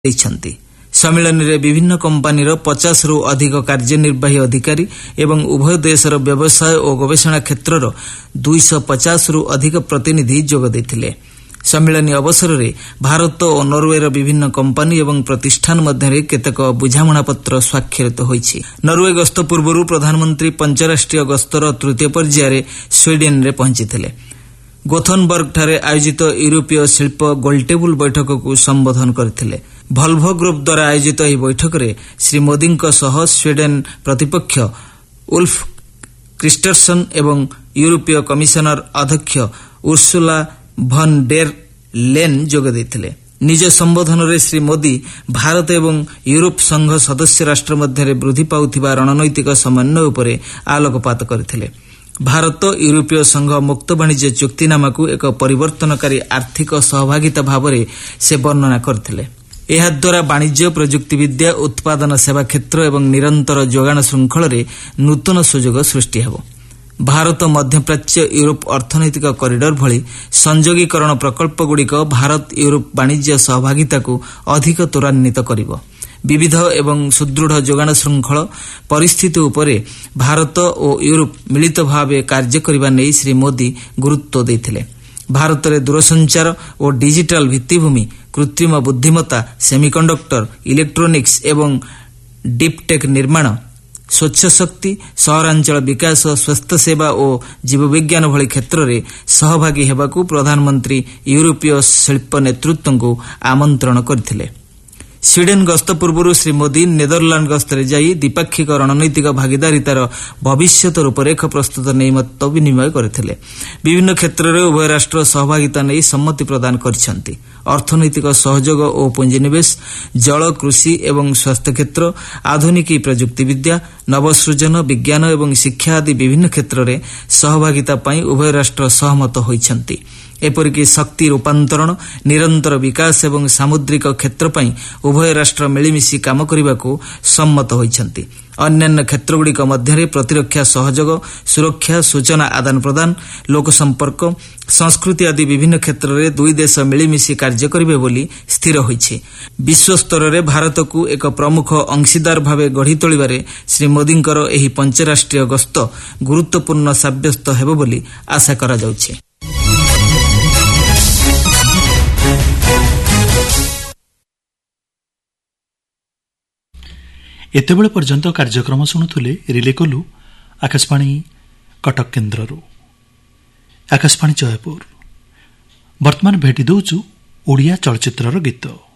ଦେଇଛନ୍ତି। ସମ୍ମିଳନୀରେ ବିଭିନ୍ନ କମ୍ପାନୀର 50ରୁ ଅଧିକ କାର୍ଯ୍ୟନିର୍ବାହୀ ଅଧିକାରୀ ଏବଂ ଉଭୟ ଦେଶର ବ୍ୟବସାୟ ଓ ଗବେଷଣା କ୍ଷେତ୍ରର 250ରୁ ଅଧିକ ପ୍ରତିନିଧି ଯୋଗ ଦେଇଥିଲେ। ସମ୍ମିଳନୀ ଅବସରରେ ଭାରତ ଓ ନରୱେର ବିଭିନ୍ନ କମ୍ପାନୀ ଏବଂ ପ୍ରତିଷ୍ଠାନ ମଧ୍ୟରେ କେତେକ ବୁଝାମଣାପତ୍ର ସ୍ୱାକ୍ଷରିତ ହୋଇଛି। ନରୱେ ଗସ୍ତ ପୂର୍ବରୁ ପ୍ରଧାନମନ୍ତ୍ରୀ ପଞ୍ଚରାଷ୍ଟ୍ରୀୟ ଗସ୍ତର ତୃତୀୟ ପର୍ଯ୍ୟାୟରେ ସ୍ୱିଡେନରେ ପହଞ୍ଚିଥିଲେ। ଗୋଥନବର୍ଗଠାରେ ଆୟୋଜିତ ୟୁରୋପୀୟ ଶିଳ୍ପ ଗୋଲଟେବୁଲ ବୈଠକକୁ ସମ୍ବୋଧନ କରିଥିଲେ। ଭଲଭୋ ଗ୍ରୁପ ଦ୍ୱାରା ଆୟୋଜିତ ଏହି ବୈଠକରେ ଶ୍ରୀ ମୋଦିଙ୍କ ସହ ସ୍ୱିଡେନ ପ୍ରତିପକ୍ଷ ଉଲ୍ଫ କ୍ରିଷ୍ଟରସନ୍ ଏବଂ ୟୁରୋପୀୟ କମିଶନର ଅଧ୍ୟକ୍ଷ ଉର୍ସୁଲା ଭନ୍ ଡେର୍ ଲେନ୍ ଯୋଗ ଦେଇଥିଲେ। ନିଜ ସମ୍ବୋଧନରେ ଶ୍ରୀ ମୋଦି ଭାରତ ଏବଂ ୟୁରୋପ ସଂଘ ସଦସ୍ୟ ରାଷ୍ଟ୍ର ମଧ୍ୟରେ ବୃଦ୍ଧି ପାଉଥିବା ରଣନୈତିକ ସମନ୍ୱୟ ଉପରେ ଆଲୋକପାତ କରିଥିଲେ। ଭାରତ ୟୁରୋପୀୟ ସଂଘ ମୁକ୍ତ ବାଣିଜ୍ୟ ଚୁକ୍ତିନାମାକୁ ଏକ ପରିବର୍ତ୍ତନକାରୀ ଆର୍ଥିକ ସହଭାଗିତା ଭାବରେ ସେ ବର୍ଣ୍ଣନା କରିଥିଲେ। ଏହାଦ୍ୱାରା ବାଣିଜ୍ୟ, ପ୍ରଯୁକ୍ତିବିଦ୍ୟା, ଉତ୍ପାଦନ ସେବା କ୍ଷେତ୍ର ଏବଂ ନିରନ୍ତର ଯୋଗାଣ ଶୃଙ୍ଖଳରେ ନୂତନ ସୁଯୋଗ ସୃଷ୍ଟି ହେବ। ଭାରତ ମଧ୍ୟପ୍ରାଚ୍ୟ ୟୁରୋପ ଅର୍ଥନୈତିକ କରିଡର ଭଳି ସଂଯୋଗୀକରଣ ପ୍ରକଳ୍ପଗୁଡ଼ିକ ଭାରତ ୟୁରୋପ ବାଣିଜ୍ୟ ସହଭାଗିତାକୁ ଅଧିକ ତ୍ୱରାନ୍ୱିତ କରିବ। ବିବିଧ ଏବଂ ସୁଦୃଢ଼ ଯୋଗାଣ ଶୃଙ୍ଖଳ ପରିସ୍ଥିତି ଉପରେ ଭାରତ ଓ ୟୁରୋପ ମିଳିତ ଭାବେ କାର୍ଯ୍ୟ କରିବା ନେଇ ଶ୍ରୀ ମୋଦି ଗୁରୁତ୍ୱ ଦେଇଥିଲେ। ଭାରତରେ ଦୂରସଞ୍ଚାର ଓ ଡିଜିଟାଲ ଭିତ୍ତିଭୂମି, କୃତ୍ରିମ ବୁଦ୍ଧିମତ୍ତା, ସେମିକଣ୍ଡକ୍ଟର, ଇଲେକ୍ଟ୍ରୋନିକ୍ସ ଏବଂ ଡିପ୍ଟେକ୍ ନିର୍ମାଣ, ସ୍ୱଚ୍ଛ ଶକ୍ତି, ସହରାଞ୍ଚଳ ବିକାଶ, ସ୍ୱାସ୍ଥ୍ୟସେବା ଓ ଜୀବବିଜ୍ଞାନ ଭଳି କ୍ଷେତ୍ରରେ ସହଭାଗୀ ହେବାକୁ ପ୍ରଧାନମନ୍ତ୍ରୀ ୟୁରୋପୀୟ ଶିଳ୍ପ ନେତୃତ୍ୱଙ୍କୁ ଆମନ୍ତ୍ରଣ କରିଥିଲେ। ସ୍ୱିଡେନ ଗସ୍ତ ପୂର୍ବରୁ ଶ୍ରୀ ମୋଦି ନେଦରଲ୍ୟାଣ୍ଡ ଗସ୍ତରେ ଯାଇ ଦ୍ୱିପାକ୍ଷିକ ରଣନୈତିକ ଭାଗିଦାରିତାର ଭବିଷ୍ୟତ ରୂପରେଖ ପ୍ରସ୍ତୁତ ନେଇ ମତ ବିନିମୟ କରିଥିଲେ। ବିଭିନ୍ନ କ୍ଷେତ୍ରରେ ଉଭୟ ରାଷ୍ଟ୍ର ସହଭାଗିତା ନେଇ ସମ୍ମତି ପ୍ରଦାନ କରିଛନ୍ତି। ଅର୍ଥନୈତିକ ସହଯୋଗ ଓ ପୁଞ୍ଜିନିବେଶ, ଜଳ, କୃଷି ଏବଂ ସ୍ୱାସ୍ଥ୍ୟ କ୍ଷେତ୍ର, ଆଧୁନିକ ପ୍ରଯୁକ୍ତିବିଦ୍ୟା, ନବସୃଜନ, ବିଜ୍ଞାନ ଏବଂ ଶିକ୍ଷା ଆଦି ବିଭିନ୍ନ କ୍ଷେତ୍ରରେ ସହଭାଗିତା ପାଇଁ ଉଭୟ ରାଷ୍ଟ୍ର ସହମତ ହୋଇଛନ୍ତି। ଏପରିକି ଶକ୍ତି ରୂପାନ୍ତରଣ, ନିରନ୍ତର ବିକାଶ ଏବଂ ସାମୁଦ୍ରିକ କ୍ଷେତ୍ର ପାଇଁ ଉଭୟ ରାଷ୍ଟ୍ର ମିଳିମିଶି କାମ କରିବାକୁ ସମ୍ମତ ହୋଇଛନ୍ତି। ଅନ୍ୟାନ୍ୟ କ୍ଷେତ୍ରଗୁଡ଼ିକ ମଧ୍ୟରେ ପ୍ରତିରକ୍ଷା ସହଯୋଗ, ସୁରକ୍ଷା, ସୂଚନା ଆଦାନ ପ୍ରଦାନ, ଲୋକସମ୍ପର୍କ, ସଂସ୍କୃତି ଆଦି ବିଭିନ୍ନ କ୍ଷେତ୍ରରେ ଦୁଇ ଦେଶ ମିଳିମିଶି କାର୍ଯ୍ୟ କରିବେ ବୋଲି ସ୍ଥିର ହୋଇଛି। ବିଶ୍ୱସ୍ତରରେ ଭାରତକୁ ଏକ ପ୍ରମୁଖ ଅଂଶୀଦାର ଭାବେ ଗଢ଼ି ତୋଳିବାରେ ଶ୍ରୀ ମୋଦିଙ୍କର ଏହି ପଞ୍ଚରାଷ୍ଟ୍ରୀୟ ଗସ୍ତ ଗୁରୁତ୍ୱପୂର୍ଣ୍ଣ ସାବ୍ୟସ୍ତ ହେବ ବୋଲି ଆଶା କରାଯାଉଛି। ଏତେବେଳେ ପର୍ଯ୍ୟନ୍ତ କାର୍ଯ୍ୟକ୍ରମ ଶୁଣୁଥିଲେ ରିଲେ କଲୁ ଆକାଶବାଣୀ କଟକ କେନ୍ଦ୍ରରୁ। ଆକାଶବାଣୀ ଜୟପୁର। ବର୍ତ୍ତମାନ ଭେଟି ଦେଉଛୁ ଓଡ଼ିଆ ଚଳଚ୍ଚିତ୍ରର ଗୀତ।